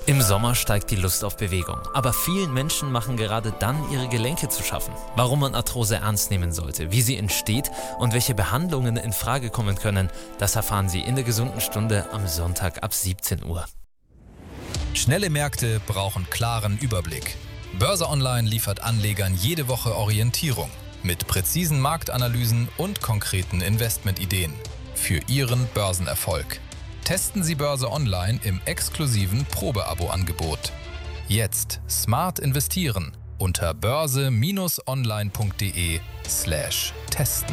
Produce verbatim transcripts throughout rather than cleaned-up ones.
Im Sommer steigt die Lust auf Bewegung, aber vielen Menschen machen gerade dann ihre Gelenke zu schaffen. Warum man Arthrose ernst nehmen sollte, wie sie entsteht und welche Behandlungen in Frage kommen können, das erfahren Sie in der gesunden Stunde am Sonntag ab siebzehn Uhr. Schnelle Märkte brauchen klaren Überblick. Börse Online liefert Anlegern jede Woche Orientierung mit präzisen Marktanalysen und konkreten Investmentideen für Ihren Börsenerfolg. Testen Sie Börse Online im exklusiven Probeabo-Angebot. Jetzt smart investieren unter börse-online.de slash testen.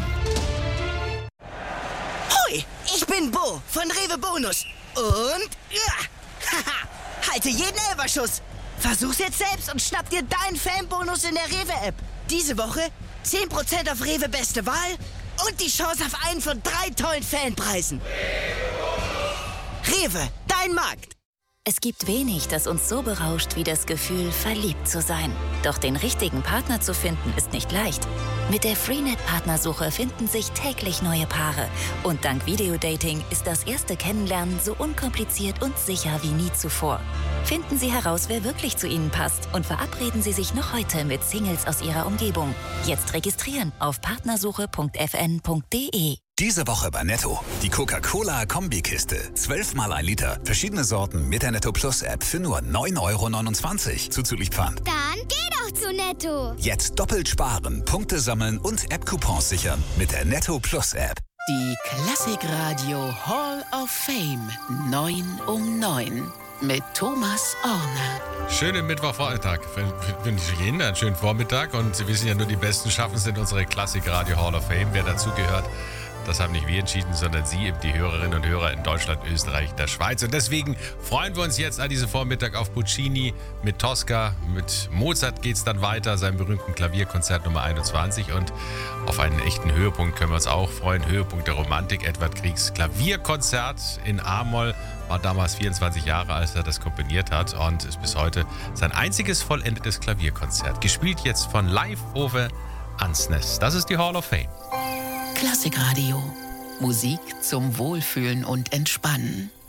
Hoi, ich bin Bo von Rewe Bonus. Und ja, haha, halte jeden Elferschuss. Versuch's jetzt selbst und schnapp dir deinen Fanbonus in der Rewe-App. Diese Woche zehn Prozent auf Rewe Beste Wahl und die Chance auf einen von drei tollen Fanpreisen. Rewe, dein Markt. Es gibt wenig, das uns so berauscht wie das Gefühl, verliebt zu sein. Doch den richtigen Partner zu finden, ist nicht leicht. Mit der Freenet-Partnersuche finden sich täglich neue Paare. Und dank Videodating ist das erste Kennenlernen so unkompliziert und sicher wie nie zuvor. Finden Sie heraus, wer wirklich zu Ihnen passt und verabreden Sie sich noch heute mit Singles aus Ihrer Umgebung. Jetzt registrieren auf partnersuche punkt f n punkt d e. Diese Woche bei Netto. Die Coca-Cola-Kombikiste. zwölf mal ein Liter. Verschiedene Sorten mit der Netto Plus App für nur neun Euro neunundzwanzig. Zuzüglich Pfand. Dann geh doch zu Netto. Jetzt doppelt sparen, Punkte sammeln und App-Coupons sichern mit der Netto Plus App. Die Klassikradio Hall of Fame. neun um neun. Mit Thomas Orner. Schönen Mittwochvormittag. Wünsche ich Ihnen einen schönen Vormittag. Und Sie wissen ja, nur die Besten schaffen es in unsere Klassikradio Hall of Fame. Wer dazugehört, das haben nicht wir entschieden, sondern Sie, die Hörerinnen und Hörer in Deutschland, Österreich, der Schweiz. Und deswegen freuen wir uns jetzt an diesem Vormittag auf Puccini mit Tosca. Mit Mozart geht es dann weiter, seinem berühmten Klavierkonzert Nummer einundzwanzig. Und auf einen echten Höhepunkt können wir uns auch freuen. Höhepunkt der Romantik, Edvard Griegs Klavierkonzert in A-Moll. War damals vierundzwanzig Jahre, als er das komponiert hat. Und ist bis heute sein einziges vollendetes Klavierkonzert. Gespielt jetzt von Live Ove Ansnes. Das ist die Hall of Fame. Klassikradio. Musik zum Wohlfühlen und Entspannen.